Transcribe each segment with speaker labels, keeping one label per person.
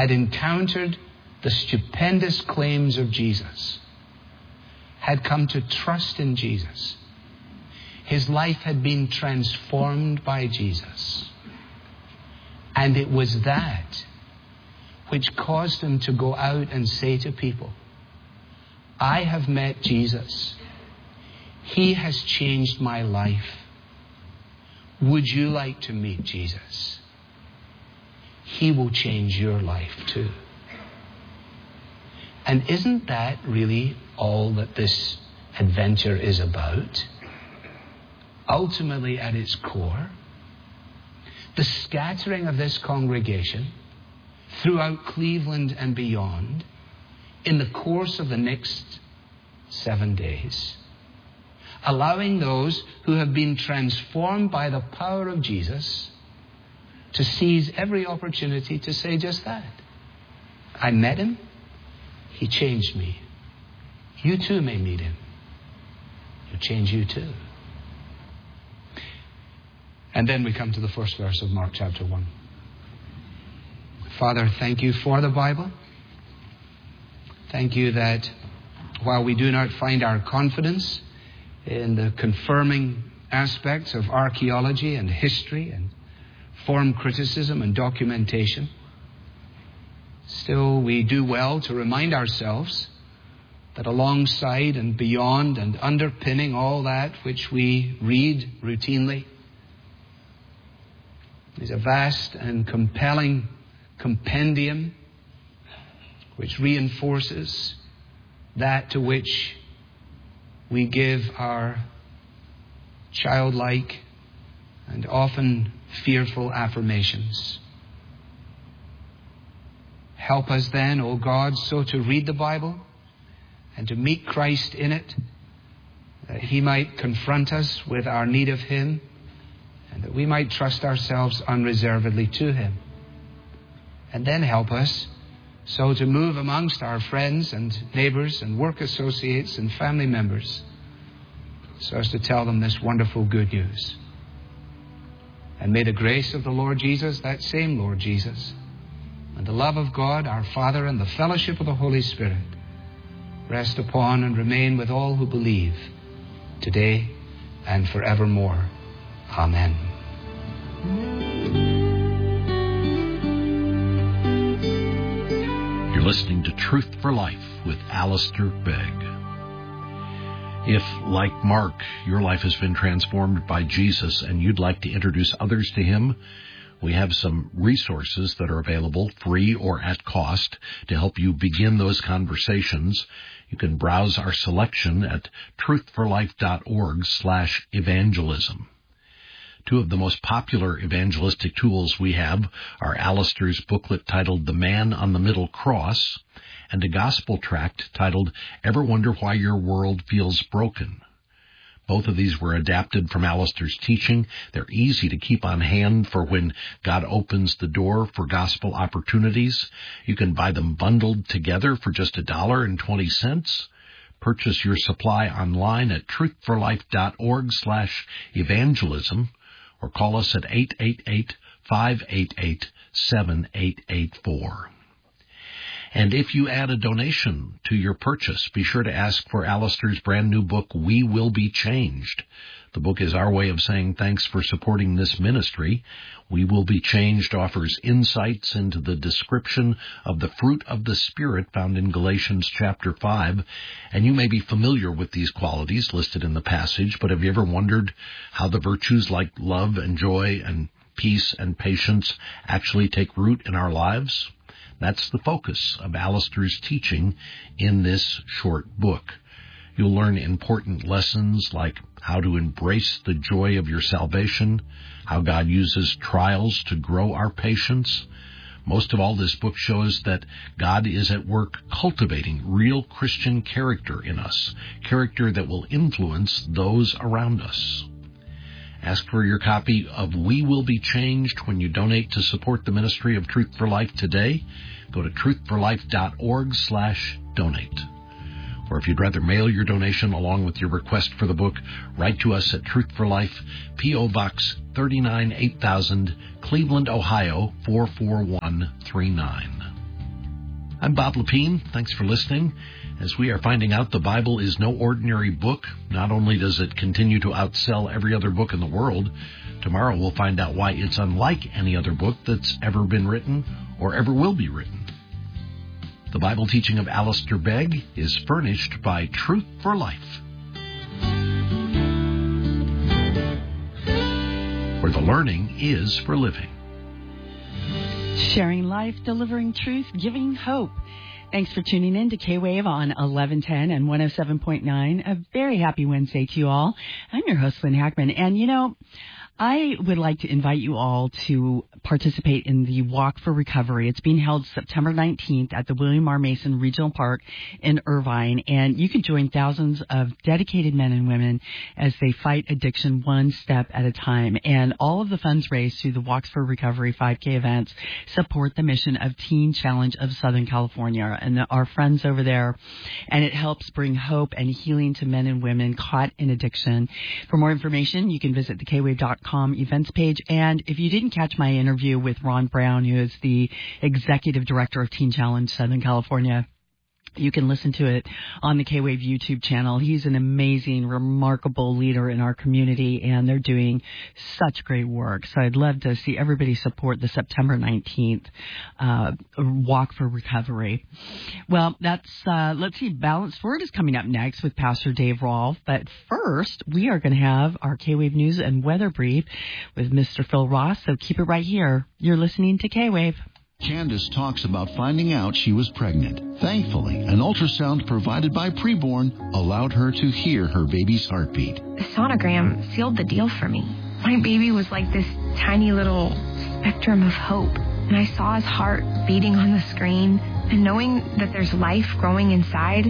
Speaker 1: had encountered the stupendous claims of Jesus, had come to trust in Jesus. His life had been transformed by Jesus. And it was that which caused him to go out and say to people, I have met Jesus. He has changed my life. Would you like to meet Jesus? He will change your life too. And isn't that really all that this adventure is about? Ultimately, at its core, the scattering of this congregation throughout Cleveland and beyond in the course of the next 7 days, allowing those who have been transformed by the power of Jesus to seize every opportunity to say just that. I met him. He changed me. You too may meet him. He'll change you too. And then we come to the first verse of Mark chapter 1. Father, thank you for the Bible. Thank you that while we do not find our confidence in the confirming aspects of archaeology and history and form criticism and documentation, still we do well to remind ourselves that alongside and beyond and underpinning all that which we read routinely is a vast and compelling compendium which reinforces that to which we give our childlike and often fearful affirmations. Help us then, O God, so to read the Bible and to meet Christ in it, that He might confront us with our need of Him, and that we might trust ourselves unreservedly to Him. And then help us so to move amongst our friends and neighbors and work associates and family members so as to tell them this wonderful good news. And may the grace of the Lord Jesus, that same Lord Jesus, and the love of God, our Father, and the fellowship of the Holy Spirit rest upon and remain with all who believe today and forevermore. Amen.
Speaker 2: You're listening to Truth for Life with Alistair Begg. If, like Mark, your life has been transformed by Jesus and you'd like to introduce others to Him, we have some resources that are available, free or at cost, to help you begin those conversations. You can browse our selection at truthforlife.org/evangelism. Two of the most popular evangelistic tools we have are Alistair's booklet titled The Man on the Middle Cross and a gospel tract titled Ever Wonder Why Your World Feels Broken? Both of these were adapted from Alistair's teaching. They're easy to keep on hand for when God opens the door for gospel opportunities. You can buy them bundled together for just $1.20. Purchase your supply online at truthforlife.org/evangelism or call us at 888-588-7884. And if you add a donation to your purchase, be sure to ask for Alistair's brand new book, We Will Be Changed. The book is our way of saying thanks for supporting this ministry. We Will Be Changed offers insights into the description of the fruit of the Spirit found in Galatians chapter 5. And you may be familiar with these qualities listed in the passage, but have you ever wondered how the virtues like love and joy and peace and patience actually take root in our lives? That's the focus of Alistair's teaching in this short book. You'll learn important lessons like how to embrace the joy of your salvation, how God uses trials to grow our patience. Most of all, this book shows that God is at work cultivating real Christian character in us, character that will influence those around us. Ask for your copy of We Will Be Changed when you donate to support the ministry of Truth for Life today. Go to truthforlife.org/donate. Or if you'd rather mail your donation along with your request for the book, write to us at Truth for Life, P.O. Box 39 8000, Cleveland, Ohio 44139. I'm Bob Lepine. Thanks for listening. As we are finding out, the Bible is no ordinary book. Not only does it continue to outsell every other book in the world, tomorrow we'll find out why it's unlike any other book that's ever been written or ever will be written. The Bible teaching of Alistair Begg is furnished by Truth for Life, where the learning is for living.
Speaker 3: Sharing life, delivering truth, giving hope. Thanks for tuning in to K-Wave on 1110 and 107.9. A very happy Wednesday to you all. I'm your host, Lynn Hackman. And, I would like to invite you all to participate in the Walk for Recovery. It's being held September 19th at the William R. Mason Regional Park in Irvine, and you can join thousands of dedicated men and women as they fight addiction one step at a time. And all of the funds raised through the Walks for Recovery 5K events support the mission of Teen Challenge of Southern California and our friends over there, and it helps bring hope and healing to men and women caught in addiction. For more information, you can visit the kwave.com events page. And if you didn't catch my interview with Ron Brown, who is the executive director of Teen Challenge Southern California, you can listen to it on the K-Wave YouTube channel. He's an amazing, remarkable leader in our community, and they're doing such great work. So I'd love to see everybody support the September 19th Walk for Recovery. Well, that's, let's see, Balanced Word is coming up next with Pastor Dave Rolfe. But first, we are going to have our K-Wave News and Weather Brief with Mr. Phil Ross. So keep it right here. You're listening to K-Wave.
Speaker 4: Candace talks about finding out she was pregnant. Thankfully, an ultrasound provided by Preborn allowed her to hear her baby's heartbeat.
Speaker 5: The sonogram sealed the deal for me. My baby was like this tiny little spectrum of hope, and I saw his heart beating on the screen, and knowing that there's life growing inside,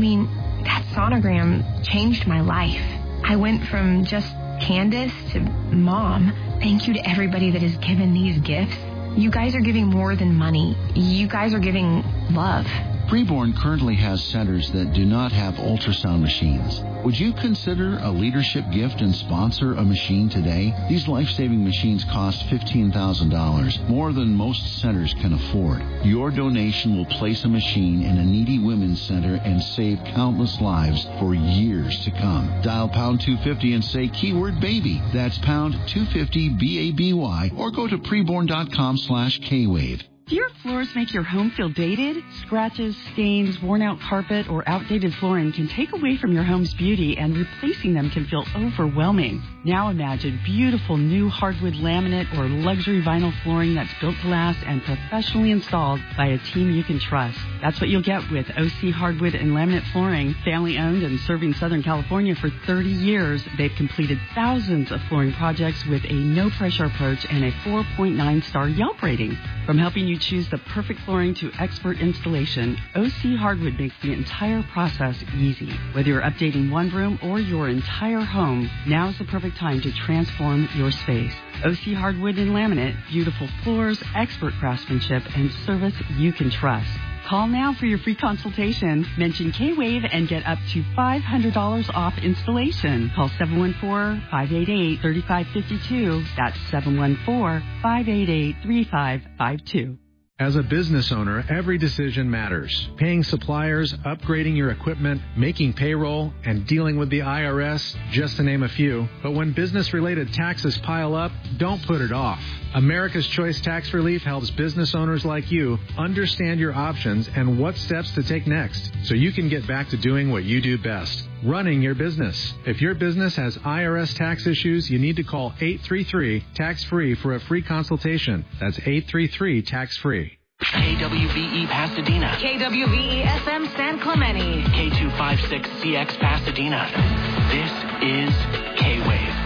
Speaker 5: that sonogram changed my life. I went from just Candace to Mom. Thank you to everybody that has given these gifts. You guys are giving more than money. You guys are giving love.
Speaker 4: Preborn currently has centers that do not have ultrasound machines. Would you consider a leadership gift and sponsor a machine today? These life-saving machines cost $15,000, more than most centers can afford. Your donation will place a machine in a needy women's center and save countless lives for years to come. Dial pound 250 and say keyword baby. That's pound 250 BABY, or go to preborn.com/Kwave.
Speaker 3: Do your floors make your home feel dated? Scratches, stains, worn-out carpet, or outdated flooring can take away from your home's beauty, and replacing them can feel overwhelming. Now imagine beautiful new hardwood laminate or luxury vinyl flooring that's built to last and professionally installed by a team you can trust. That's what you'll get with OC Hardwood and Laminate Flooring. Family-owned and serving Southern California for 30 years, they've completed thousands of flooring projects with a no-pressure approach and a 4.9-star Yelp rating. From helping you choose the perfect flooring to expert installation, OC Hardwood makes the entire process easy. Whether you're updating one room or your entire home, now's the perfect time to transform your space. OC Hardwood and Laminate, beautiful floors, expert craftsmanship, and service you can trust. Call now for your free consultation. Mention K-Wave and get up to $500 off installation. Call 714-588-3552. That's 714-588-3552.
Speaker 6: As a business owner, every decision matters. Paying suppliers, upgrading your equipment, making payroll, and dealing with the IRS, just to name a few. But when business-related taxes pile up, don't put it off. America's Choice Tax Relief helps business owners like you understand your options and what steps to take next, so you can get back to doing what you do best, running your business. If your business has IRS tax issues, you need to call 833-TAX-FREE for a free consultation. That's 833-TAX-FREE.
Speaker 7: KWVE Pasadena.
Speaker 8: KWVE FM San Clemente.
Speaker 7: K256CX Pasadena. This is K-Wave.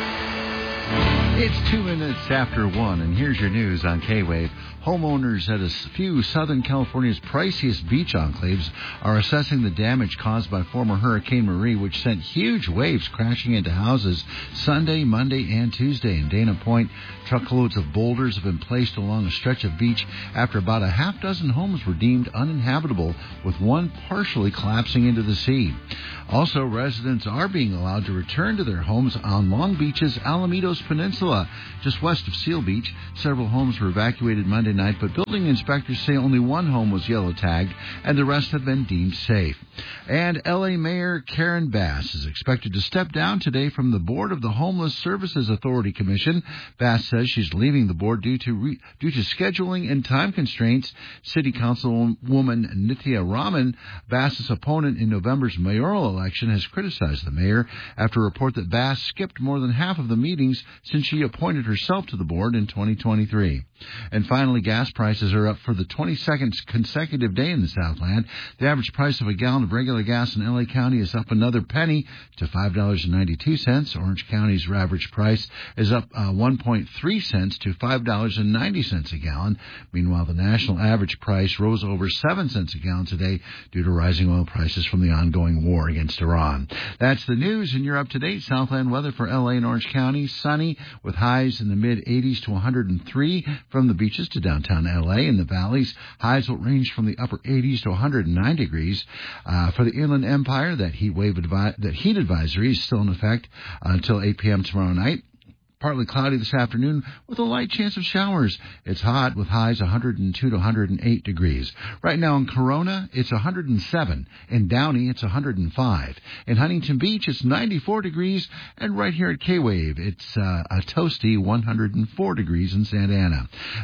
Speaker 4: It's 2 minutes after 1, and here's your news on K-Wave. Homeowners at a few Southern California's priciest beach enclaves are assessing the damage caused by former Hurricane Marie, which sent huge waves crashing into houses Sunday, Monday, and Tuesday. In Dana Point, truckloads of boulders have been placed along a stretch of beach after about a half dozen homes were deemed uninhabitable, with one partially collapsing into the sea. Also, residents are being allowed to return to their homes on Long Beach's Alamitos Peninsula, just west of Seal Beach. Several homes were evacuated Monday midnight, but building inspectors say only one home was yellow tagged and the rest have been deemed safe. And L.A. Mayor Karen Bass is expected to step down today from the board of the Homeless Services Authority Commission. Bass says she's leaving the board due to scheduling and time constraints. City Councilwoman Nithya Raman, Bass's opponent in November's mayoral election, has criticized the mayor after a report that Bass skipped more than half of the meetings since she appointed herself to the board in 2023. And finally, gas prices are up for the 22nd consecutive day in the Southland. The average price of a gallon of regular gas in L.A. County is up another penny to $5.92. Orange County's average price is up 1.3 cents to $5.90 a gallon. Meanwhile, the national average price rose over 7 cents a gallon today due to rising oil prices from the ongoing war against Iran. That's the news, and you're up to date. Southland weather for L.A. and Orange County: sunny with highs in the mid-80s to 103. From the beaches to downtown L.A. In the valleys, highs will range from the upper 80s to 109 degrees. For the Inland Empire, that heat advisory is still in effect until 8 p.m. tomorrow night. Partly cloudy this afternoon with a light chance of showers. It's hot with highs 102 to 108 degrees. Right now in Corona, it's 107. In Downey, it's 105. In Huntington Beach, it's 94 degrees. And right here at K-Wave, it's a toasty 104 degrees in Santa Ana.